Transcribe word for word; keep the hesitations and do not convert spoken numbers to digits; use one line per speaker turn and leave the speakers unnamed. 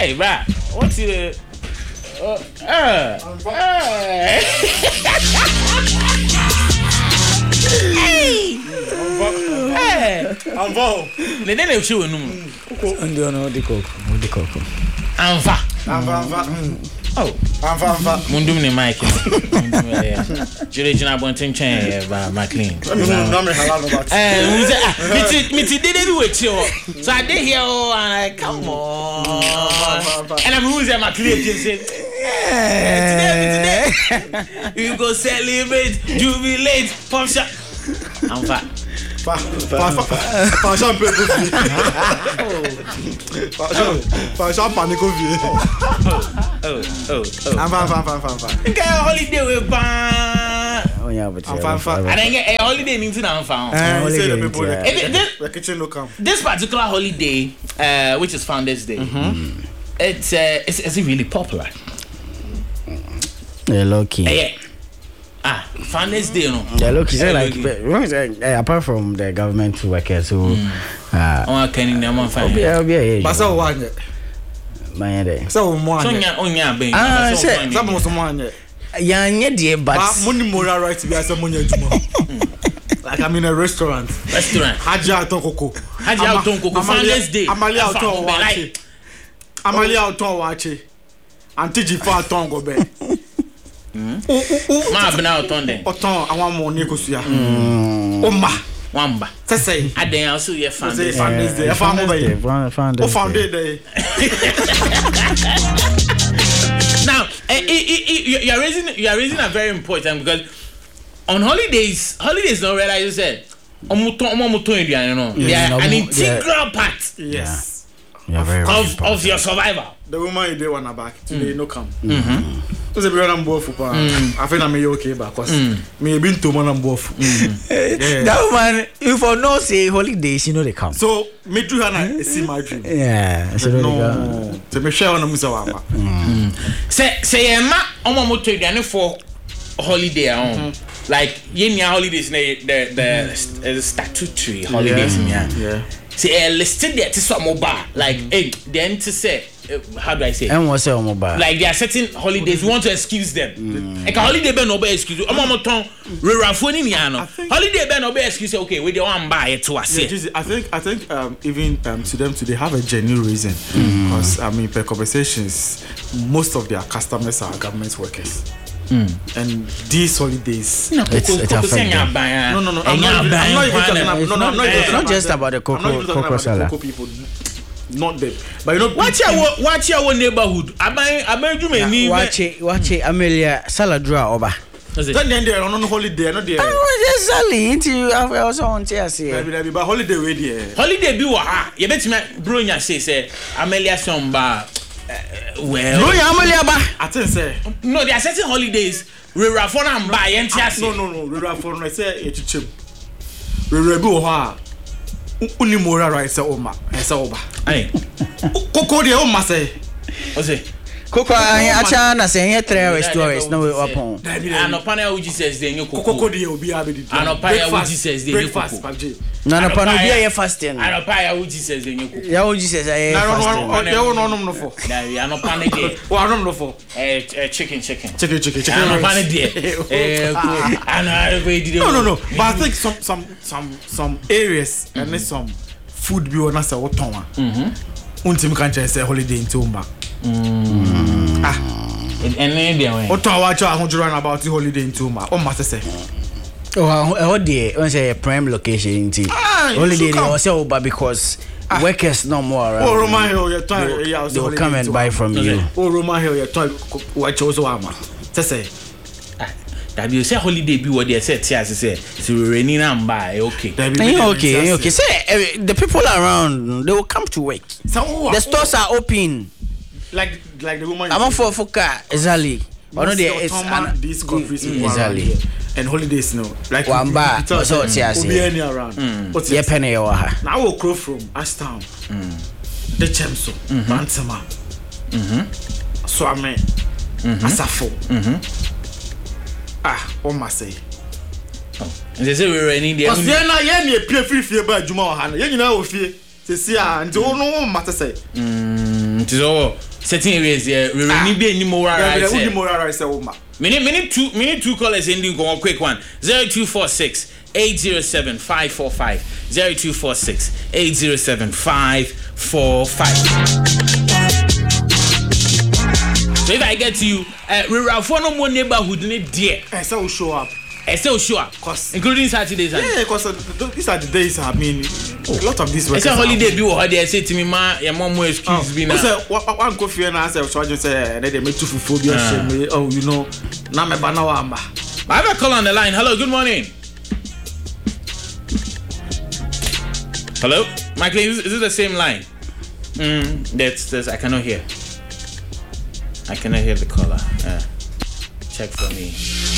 Hey, bra. What's your uh uh Hey. Hey.
I'm vo.
Le den e chiwo num.
Ndio no di koko, di koko.
Anfa.
Anfa anfa.
Oh,
anfa anfa.
Mundum ni mic. Mundum ya. Jure jina bontin chen ba McLean.
No me halal no back.
Eh, we say miti miti did it with you. So I did here and I come on. And I'm who's McLean just said today today. You go celebrate, jubilate, pop shot. Anfa.
Pa pa pa pa champ peu vie. Pa pa champ panique vie.
Oh oh oh.
Anfa anfa anfa anfa.
Nke holiday we pa.
Oh yeah, but
anfa anfa.
I don't get a holiday into anfa.
Eh, say the people
this
the kitchen no come.
This particular holiday uh which is Founders Day. Mm-hmm. It's uh it's, it's really popular.
Yeah, lucky.
Yeah. Ah, Founders Day, no.
Yeah, look, it's like uh, apart from the government workers who uh
oh can them on fine.
Yeah, yeah.
But so one.
My day.
So one.
So nya onya ben.
Ah, say
some some one.
Yeah, nye dey but
money moral right to be as money ejuma. Like I'm in a restaurant.
Restaurant.
Haji Aton Koko.
Haji Aton Koko Founders Day.
Amalia Aton Wache. Amalia Aton Wache. Antiji fa Aton go be.
Ma bna Aton den.
Aton awon mo ni kosuya. Oma.
Wamba.
Say
Aden also ye Founders
Day. Founders Day.
Founders Day.
O Founders Day.
Now, uh, you are raising you are raising a very important because on holidays, holidays don't realize you said omuton omuton eduane no. They are an integral part.
Yes.
Yeah, very,
of
very
of your survival.
The woman they wanna back today no come.
Mhm.
So say be on board for pa. I feel I'm okay back cause me been to man on board.
That woman if for no say holidays you know they come.
So me do hana see my dream.
Yeah, so
no. So me share on musa wa.
Say say e ma omo moto eduane for holiday on. Like yenya holidays the the the statutory holidays
yeah.
yeah. Say uh, listed there to some mobile like hey then to say uh, how do I say
and what's your mobile
like there are certain holidays we want to excuse them mm. like a holiday be no be excuse omo moton rerafo ni nia no holiday be no be excuse okay we dey wan buy it to us
yeah, I think I think um, even um, to them today have a genuine reason because mm. I mean per conversations most of their customers are government workers. Mm. And these holidays,
no, it's, it's
no, no, no. I'm not, I'm not even talking about. No, no, I'm not even
it's not just about the cocoa, cocoa salad.
People, not them. But you know,
watch your watch your neighborhood. Abai, abai, you may
watch it, watch it. Amelia Saladra Oba.
Then they're on holiday, not there.
Oh, just Sally. Into you, I also want to say.
Maybe, but holiday ready.
Holiday be wa. You bet me, bro. You say say Amelia Somba. Well,
no, Amelia ba.
I think say
no. There are certain holidays. We rafon and buy entiasi.
No, no, no. We rafon. I say it chim. We rebu ha. Uni mora right say oma. I say oba.
Hey.
Koko de oma say.
O say.
Koko acha na say here three stories no we upon.
Anopana uji says dey nyoko.
Koko de obi abedi.
Anopana uji says dey nyoko.
Breakfast.
Na na pano bia ye fasting.
Anopana uji says dey nyoko.
Ya uji says I fasting.
Na no no no no for.
Na we anopana dey.
O anom no for.
Eh chicken chicken.
Chicken chicken chicken.
Anopana dey. Eh ana we did.
No no no. But I think some some some some areas and there's some food be on say what ton. Mhm. Untim kan say holiday into back.
Mm. Ah, and then there way.
What I watch out about the holiday in Tuma. Oh, must say.
Oh, oh dear. When say a prime location in T. Holiday they also but because ah. workers no more around.
Oh, Roman Hill, your time.
They, they will come and buy from you.
Oh, Roman Hill, your time. Watch also ama. Say.
That you say holiday be what they said. Say say. So raining and buy. Okay.
Okay. Okay. Say the people around they will come to work. The stores are open.
Like like the woman.
I'm for for car exactly. I know there is
these countries
exactly.
And holidays no. Like
Wamba. So it's here.
Be any around.
What's your penny or ha?
Now we crow from Ashtown. The Chemso. Bantama. Mhm. Swame. Asafo. Mhm. Ah, o ma say.
Oh. They say we raining there.
Because there na ye na pie free fie ba adwuma o ha na. Ye nyina wo fie. Se si a nti wo no matter say.
Mm, nti so certain areas there we really be any more right
there we more right say o ma
minute minute two minute two callers ending go one quick one zero two four six eight zero seven five four five zero two four six eight zero seven five four five. So if I get to you, uh, we are for no more neighborhood in it, dear.
I say we show up.
I say we show up, cause including Saturdays.
Yeah, cause uh, these are the days. I mean, a lot of these.
It's a holiday. Be what they say to me, ma. Your mom will excuse me now.
So what? One coffee and I say, so I just say, they make two phobia. Oh, you know, na me ba na wa amba.
I have a call on the line. Hello, good morning. Hello, Michael. Is, is it the same line? Mm, that's that's. I cannot hear. I cannot hear the caller. Uh, check for me.